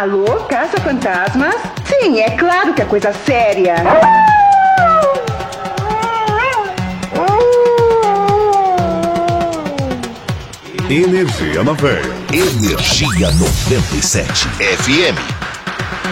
Alô, caça-fantasmas? Sim, é claro que é coisa séria. Energia na veia. Energia 97 FM.